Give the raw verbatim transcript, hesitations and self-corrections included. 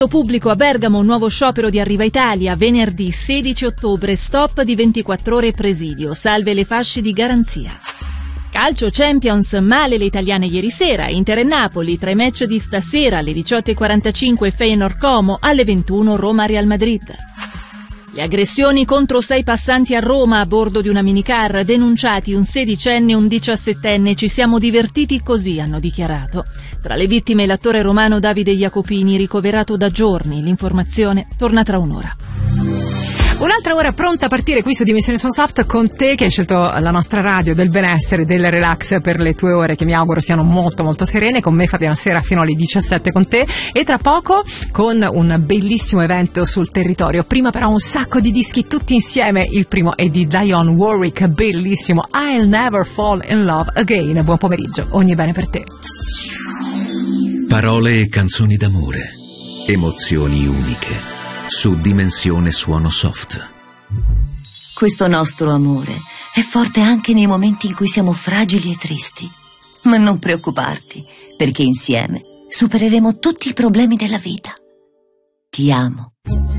Pubblico a Bergamo, un nuovo sciopero di Arriva Italia, venerdì sedici ottobre, stop di ventiquattro ore presidio, salve le fasce di garanzia. Calcio Champions, male le italiane ieri sera, Inter e Napoli, tra i match di stasera alle diciotto e quarantacinque Feyenoord Como, alle ventuno Roma Real Madrid. Le aggressioni contro sei passanti a Roma a bordo di una minicar, denunciati un sedicenne e un diciassettenne, ci siamo divertiti così, hanno dichiarato. Tra le vittime l'attore romano Davide Jacopini, ricoverato da giorni. L'informazione torna tra un'ora. Un'altra ora pronta a partire qui su Dimensione Soft con te che hai scelto la nostra radio del benessere, del relax per le tue ore che mi auguro siano molto molto serene. Con me Fabiana Sera fino alle diciassette con te e tra poco con un bellissimo evento sul territorio. Prima però un sacco di dischi tutti insieme. Il primo è di Dionne Warwick, bellissimo, I'll Never Fall in Love Again. Buon pomeriggio, ogni bene per te. Parole e canzoni d'amore, emozioni uniche. Su Dimensione Suono Soft. Questo nostro amore è forte anche nei momenti in cui siamo fragili e tristi. Ma non preoccuparti, perché insieme supereremo tutti i problemi della vita. Ti amo.